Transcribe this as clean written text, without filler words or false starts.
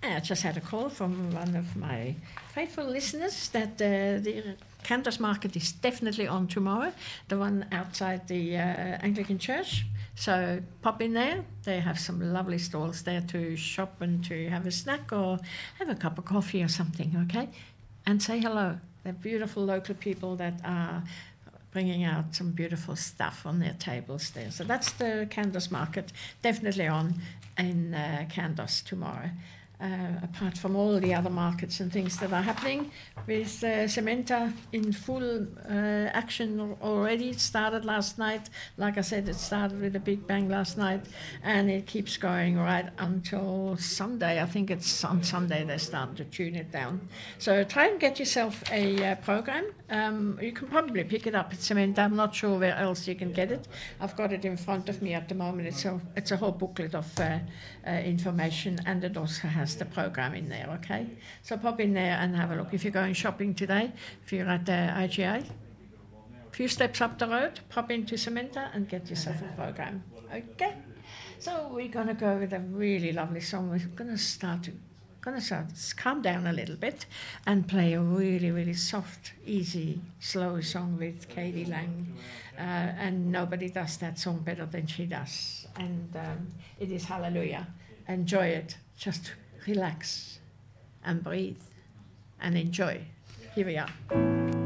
I just had a call from one of my faithful listeners that the Candles Market is definitely on tomorrow, the one outside the Anglican Church. So pop in there. They have some lovely stalls there to shop and to have a snack or have a cup of coffee or something, okay? And say hello. They're beautiful local people that are bringing out some beautiful stuff on their tables there. So that's the Candles Market, definitely on in Candos tomorrow. Apart from all the other markets and things that are happening, with Cementa in full action already. It started last night. Like I said, it started with a big bang last night, and it keeps going right until Sunday. I think it's on Sunday they start to tune it down. So try and get yourself a program. You can probably pick it up at Cementa. I'm not sure where else you can get it. I've got it in front of me at the moment. It's a whole booklet of information, and it also has the program in there, okay? So pop in there and have a look. If you're going shopping today, if you're at the IGA, a few steps up the road, pop into Cementa and get yourself a program, okay? So we're going to go with a really lovely song. We're going to start calm down a little bit and play a really, really soft, easy, slow song with Katie Lang. And nobody does that song better than she does. And it is Hallelujah. Enjoy it. Just relax and breathe and enjoy. Here we are.